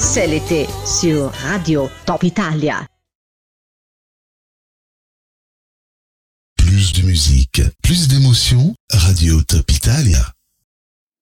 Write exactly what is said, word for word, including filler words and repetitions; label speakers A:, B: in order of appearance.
A: C'est l'été sur Radio Top Italia.
B: Plus de musique, plus d'émotions, Radio Top Italia.